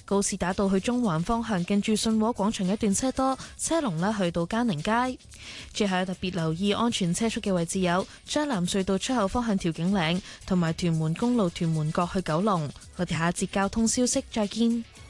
告士打道去中環方向近住信和廣場一段車多，車龍呢去到嘉寧街。最後特別留意安全車速嘅位置有將藍隧道出口方向調景嶺，同埋屯門公路屯門角去九龍。我哋下一節交通消息再見。